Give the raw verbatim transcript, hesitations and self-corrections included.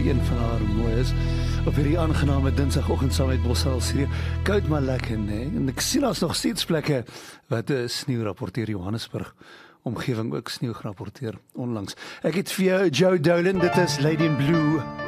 een van haar mooi is. Op hierdie aangename dinsdagoggend saam met Bossal Studio. Koud maar lekker, nee. En ek sien ons nog steeds plekke wat 'n sneeu rapporteer Johannesburg. Omgewing ook sneeu gerapporteer onlangs. Ek het vir jou Joe Dolan, dit is Lady in Blue.